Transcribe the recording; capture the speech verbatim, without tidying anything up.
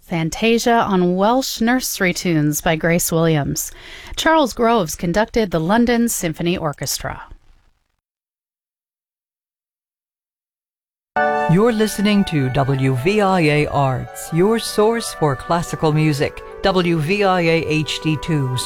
Fantasia on Welsh Nursery Tunes by Grace Williams. Charles Groves conducted the London Symphony Orchestra. You're listening to W V I A Arts, your source for classical music. W V I A H D two